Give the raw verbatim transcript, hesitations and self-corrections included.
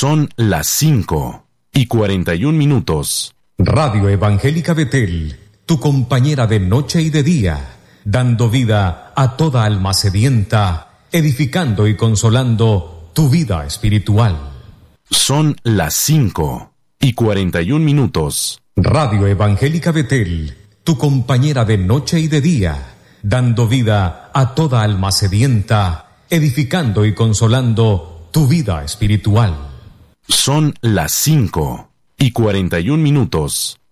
Son las cinco y cuarenta y un minutos. Radio Evangélica Betel, tu compañera de noche y de día, dando vida a toda alma sedienta, edificando y consolando tu vida espiritual. Son las cinco y cuarenta y un minutos. Radio Evangélica Betel, tu compañera de noche y de día, dando vida a toda alma sedienta, edificando y consolando tu vida espiritual. Son las cinco y cuarenta y un minutos.